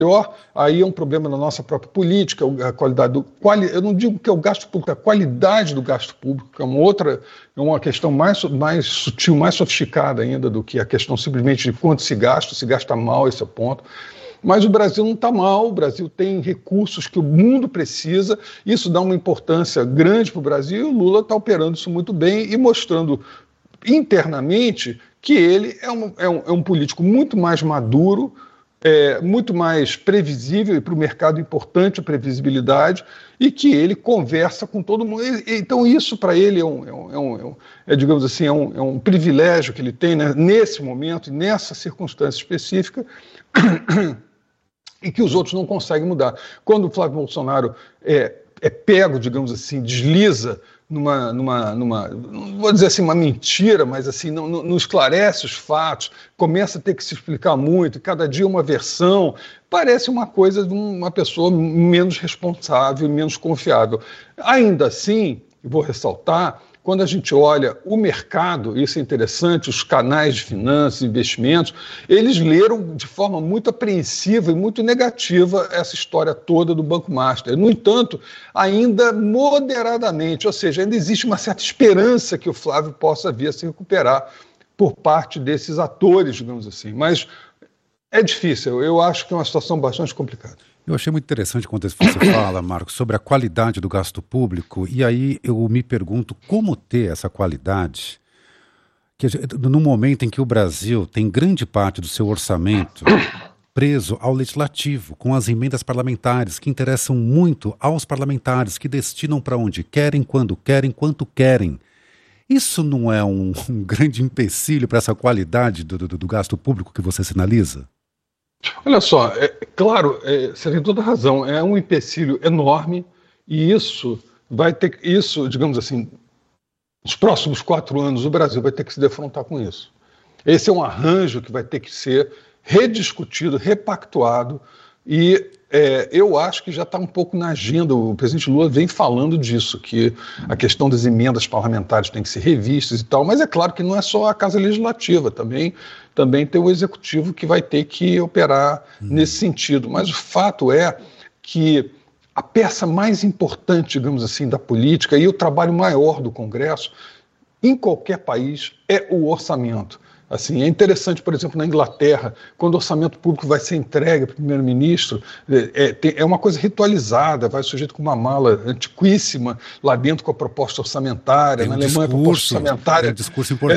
aí é um problema da nossa própria política, a qualidade eu não digo que é o gasto público, a qualidade do gasto público, que é uma questão mais sutil, mais sofisticada ainda do que a questão simplesmente de quanto se gasta mal, esse é o ponto. Mas o Brasil não está mal, o Brasil tem recursos que o mundo precisa, isso dá uma importância grande para o Brasil, e o Lula está operando isso muito bem e mostrando internamente que ele é um político muito mais maduro, muito mais previsível, e para o mercado importante a previsibilidade, e que ele conversa com todo mundo. Então isso para ele digamos assim, é um privilégio que ele tem, né, nesse momento, nessa circunstância específica, e que os outros não conseguem mudar. Quando o Flávio Bolsonaro é pego, digamos assim, desliza não vou dizer assim uma mentira, mas assim, não esclarece os fatos, começa a ter que se explicar muito, cada dia uma versão, parece uma coisa de uma pessoa menos responsável, menos confiável. Ainda assim, vou ressaltar, quando a gente olha o mercado, isso é interessante, os canais de finanças, investimentos, eles leram de forma muito apreensiva e muito negativa essa história toda do Banco Master. No entanto, ainda moderadamente, ou seja, ainda existe uma certa esperança que o Flávio possa vir a se recuperar por parte desses atores, digamos assim. Mas é difícil, eu acho que é uma situação bastante complicada. Eu achei muito interessante quando você fala, Marcos, sobre a qualidade do gasto público, e aí eu me pergunto como ter essa qualidade no momento em que o Brasil tem grande parte do seu orçamento preso ao legislativo, com as emendas parlamentares que interessam muito aos parlamentares, que destinam para onde querem, quando querem, quanto querem. Isso não é um grande empecilho para essa qualidade do gasto público que você sinaliza? Olha só, claro, você tem toda a razão, é um empecilho enorme e isso, digamos assim, nos próximos 4 anos o Brasil vai ter que se defrontar com isso. Esse é um arranjo que vai ter que ser rediscutido, repactuado e eu acho que já está um pouco na agenda, o presidente Lula vem falando disso, que a questão das emendas parlamentares tem que ser revistas e tal, mas é claro que não é só a Casa Legislativa, também tem o Executivo que vai ter que operar nesse sentido. Mas o fato é que a peça mais importante, digamos assim, da política e o trabalho maior do Congresso, em qualquer país, é o orçamento. Assim, é interessante, por exemplo, na Inglaterra, quando o orçamento público vai ser entregue para o primeiro-ministro, é uma coisa ritualizada, vai o sujeito com uma mala antiquíssima lá dentro com a proposta orçamentária, na Alemanha a proposta orçamentária. É um discurso importante.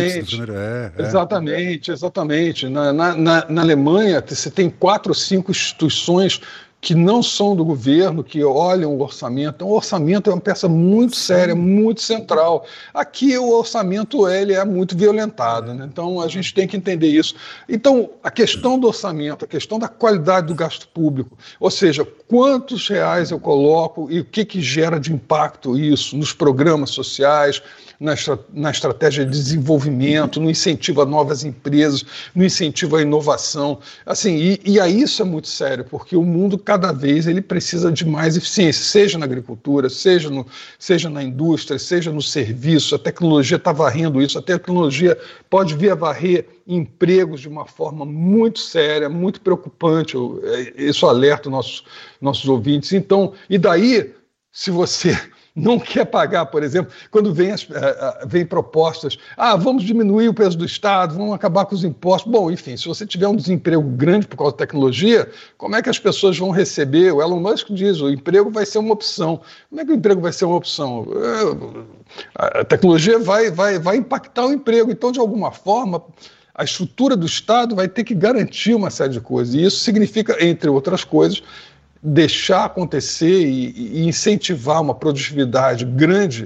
Exatamente. Na Alemanha você tem 4 ou 5 instituições que não são do governo, que olham o orçamento. Então, o orçamento é uma peça muito séria, muito central. Aqui o orçamento ele é muito violentado, né? Então a gente tem que entender isso. Então, a questão do orçamento, a questão da qualidade do gasto público, ou seja, quantos reais eu coloco e o que gera de impacto isso nos programas sociais, na estratégia de desenvolvimento, no incentivo a novas empresas, no incentivo à inovação. Assim, e aí isso é muito sério, porque o mundo cada vez ele precisa de mais eficiência, seja na agricultura, seja na indústria, seja no serviço. A tecnologia está varrendo isso, a tecnologia pode vir a varrer empregos de uma forma muito séria, muito preocupante. Isso alerta nossos ouvintes. Então, e daí, se você não quer pagar, por exemplo, quando vem propostas, vamos diminuir o peso do Estado, vamos acabar com os impostos. Bom, enfim, se você tiver um desemprego grande por causa da tecnologia, como é que as pessoas vão receber? O Elon Musk diz, o emprego vai ser uma opção. Como é que o emprego vai ser uma opção? A tecnologia vai impactar o emprego. Então, de alguma forma, a estrutura do Estado vai ter que garantir uma série de coisas. E isso significa, entre outras coisas, deixar acontecer e incentivar uma produtividade grande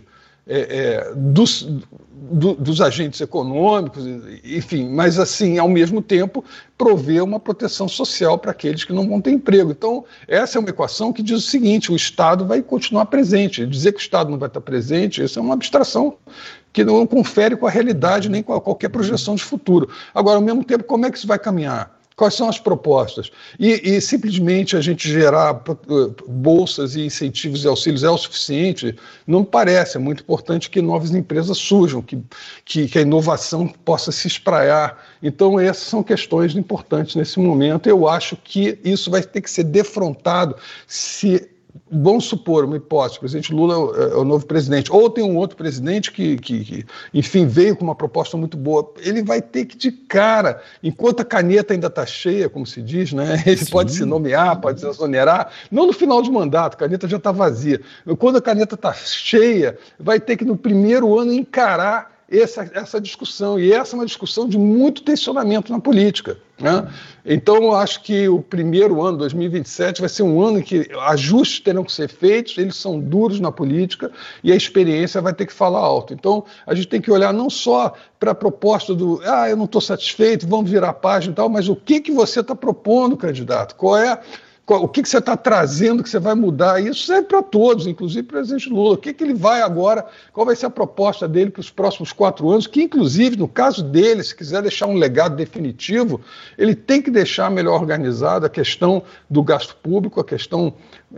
dos agentes econômicos, enfim, mas assim, ao mesmo tempo, prover uma proteção social para aqueles que não vão ter emprego. Então, essa é uma equação que diz o seguinte: o Estado vai continuar presente. Dizer que o Estado não vai estar presente, isso é uma abstração que não confere com a realidade nem com qualquer projeção de futuro. Agora, ao mesmo tempo, como é que isso vai caminhar? Quais são as propostas? E simplesmente a gente gerar bolsas e incentivos e auxílios é o suficiente? Não me parece. É muito importante que novas empresas surjam, que a inovação possa se espraiar. Então, essas são questões importantes nesse momento. Eu acho que isso vai ter que ser defrontado se... Vamos supor, uma hipótese, o presidente Lula é o novo presidente, ou tem um outro presidente que, enfim, veio com uma proposta muito boa, ele vai ter que, de cara, enquanto a caneta ainda está cheia, como se diz, né, ele Sim. pode se nomear, pode se exonerar, não no final de mandato, a caneta já está vazia, quando a caneta está cheia, vai ter que, no primeiro ano, encarar essa discussão, e essa é uma discussão de muito tensionamento na política, né? Então eu acho que o primeiro ano, 2027, vai ser um ano em que ajustes terão que ser feitos, eles são duros na política e a experiência vai ter que falar alto. Então a gente tem que olhar não só para a proposta do eu não estou satisfeito, vamos virar a página e tal, mas o que você está propondo, candidato? O que você está trazendo que você vai mudar? Isso serve para todos, inclusive para o presidente Lula. O que ele vai agora, qual vai ser a proposta dele para os próximos 4 anos, que inclusive, no caso dele, se quiser deixar um legado definitivo, ele tem que deixar melhor organizada a questão do gasto público, a questão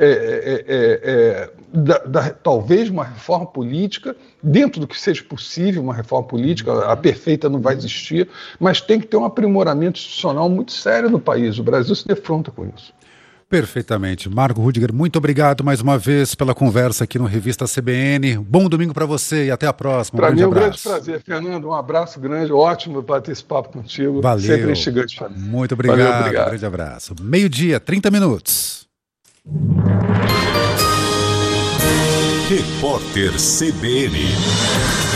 talvez uma reforma política, dentro do que seja possível uma reforma política, a perfeita não vai existir, mas tem que ter um aprimoramento institucional muito sério no país. O Brasil se defronta com isso. Perfeitamente. Marco Rudiger, muito obrigado mais uma vez pela conversa aqui no Revista CBN. Bom domingo para você e até a próxima. Para mim é um grande prazer, Fernando. Um abraço grande, ótimo bater esse papo contigo. Valeu. Sempre instigante para mim. Muito obrigado. Valeu, obrigado. Um grande abraço. 12:00, 30 minutos. Repórter CBN.